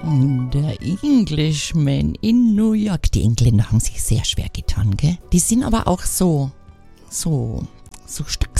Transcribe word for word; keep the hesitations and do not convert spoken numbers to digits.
Der Englishman in New York. Die Engländer haben sich sehr schwer getan, gell? Die sind aber auch so, so, so stark